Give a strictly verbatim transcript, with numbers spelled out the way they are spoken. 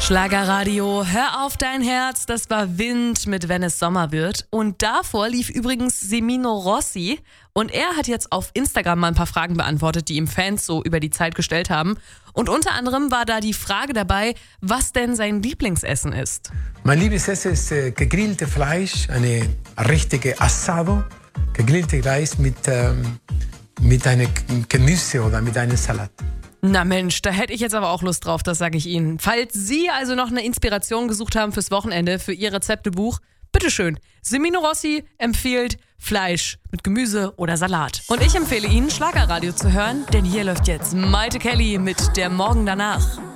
Schlagerradio, hör auf dein Herz, das war Wind mit Wenn es Sommer wird. Und davor lief übrigens Semino Rossi und er hat jetzt auf Instagram mal ein paar Fragen beantwortet, die ihm Fans so über die Zeit gestellt haben. Und unter anderem war da die Frage dabei, was denn sein Lieblingsessen ist. Mein Lieblingsessen ist äh, gegrillte Fleisch, eine richtige Assado, gegrillte Reis mit, ähm, mit einem Gemüse oder mit einem Salat. Na Mensch, da hätte ich jetzt aber auch Lust drauf, das sage ich Ihnen. Falls Sie also noch eine Inspiration gesucht haben fürs Wochenende, für Ihr Rezeptebuch, bitteschön. Semino Rossi empfiehlt Fleisch mit Gemüse oder Salat. Und ich empfehle Ihnen, Schlagerradio zu hören, denn hier läuft jetzt Maite Kelly mit Der Morgen danach.